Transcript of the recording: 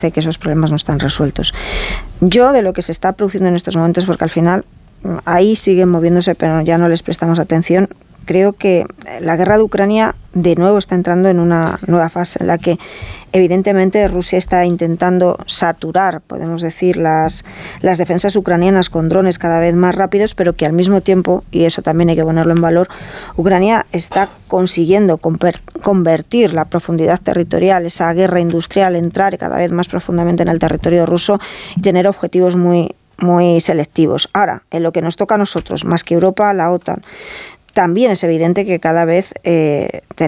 que esos problemas no están resueltos. Yo, de lo que se está produciendo en estos momentos, porque al final ahí siguen moviéndose, pero ya no les prestamos atención, creo que la guerra de Ucrania de nuevo está entrando en una nueva fase en la que evidentemente Rusia está intentando saturar, podemos decir, las defensas ucranianas con drones cada vez más rápidos, pero que al mismo tiempo, y eso también hay que ponerlo en valor, Ucrania está consiguiendo convertir la profundidad territorial, esa guerra industrial, entrar cada vez más profundamente en el territorio ruso y tener objetivos muy selectivos. Ahora, en lo que nos toca a nosotros, más que Europa, la OTAN, también es evidente que cada vez